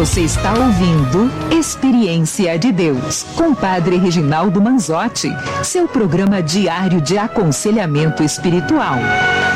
Você está ouvindo Experiência de Deus, com o Padre Reginaldo Manzotti, seu programa diário de aconselhamento espiritual.